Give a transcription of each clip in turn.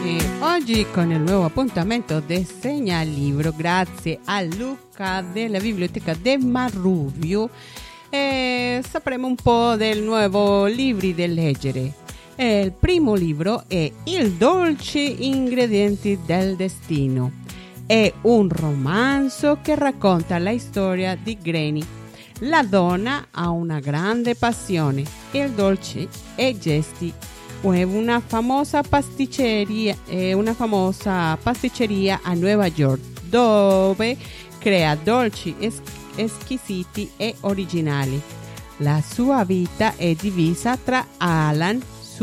E oggi con il nuovo appuntamento di Segnalibro, grazie a Luca della Biblioteca de Marruvio, sapremo un po' del nuovo libri da leggere. Il primo libro è Il dolce ingredienti del destino. È un romanzo che racconta la storia di Granny. La donna ha una grande passione, il dolce e gesti. È una famosa pasticceria a Nuova York, dove crea dolci esquisiti e originali. La sua vita è divisa tra Alan,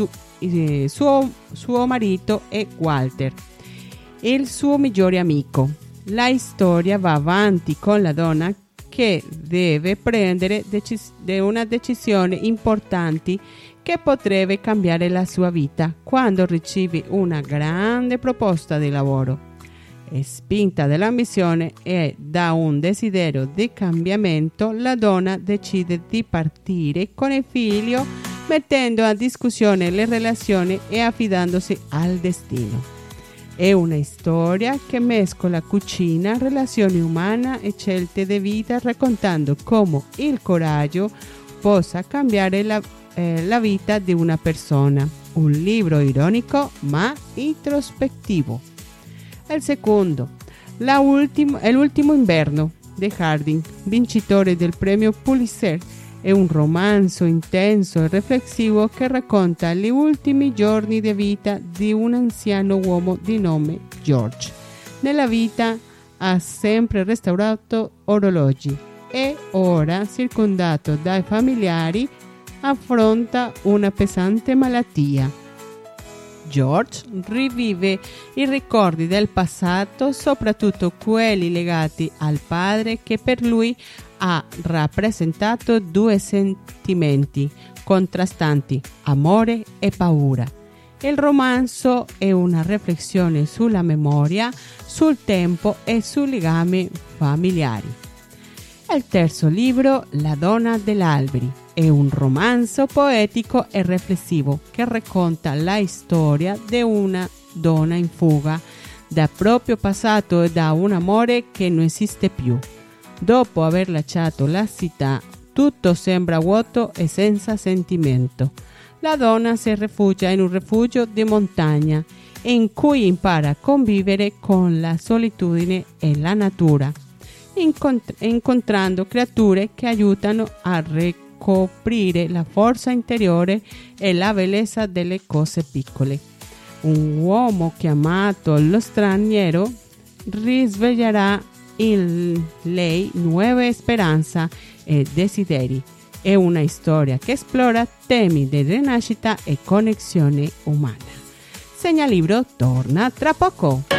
suo marito, e Walter, il suo migliore amico. La storia va avanti con la donna che deve prendere una decisione importante che potrebbe cambiare la sua vita quando riceve una grande proposta di lavoro. Spinta dall'ambizione e da un desiderio di cambiamento, la donna decide di partire con il figlio, mettendo a discussione le relazioni e affidandosi al destino. È una storia che mescola cucina, relazioni umane e scelte di vita, raccontando come il coraggio possa cambiare la vita di una persona. Un libro ironico ma introspettivo. Il secondo, l'ultimo inverno di Harding, vincitore del premio Pulitzer. È un romanzo intenso e riflessivo che racconta gli ultimi giorni di vita di un anziano uomo di nome George. Nella vita ha sempre restaurato orologi e ora, circondato dai familiari, affronta una pesante malattia. George rivive i ricordi del passato, soprattutto quelli legati al padre, che per lui ha rappresentato due sentimenti contrastanti, amore e paura. Il romanzo è una riflessione sulla memoria, sul tempo e sui legami familiari. Il terzo libro, La donna degli alberi, è un romanzo poetico e riflessivo che racconta la storia di una donna in fuga dal proprio passato e da un amore che non esiste più. Dopo aver lasciato la città, tutto sembra vuoto e senza sentimento. La donna si rifugia in un rifugio di montagna in cui impara a convivere con la solitudine e la natura, incontrando creature che aiutano a ricoprire la forza interiore e la bellezza delle cose piccole. Un uomo chiamato Lo Straniero risveglierà in lei nuove speranze e desideri. È una storia che esplora temi di rinascita e connessione umana. Segnalibro torna tra poco.